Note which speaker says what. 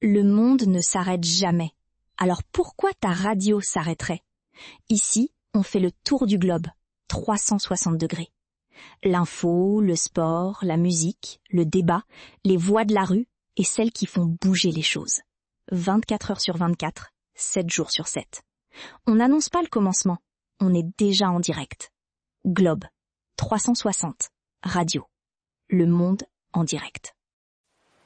Speaker 1: Le monde ne s'arrête jamais. Alors pourquoi ta radio s'arrêterait? Ici, on fait le tour du globe, 360 degrés. L'info, le sport, la musique, le débat, les voix de la rue et celles qui font bouger les choses. 24 heures sur 24, 7 jours sur 7. On n'annonce pas le commencement, on est déjà en direct. Globe, 360, radio. Le monde en direct.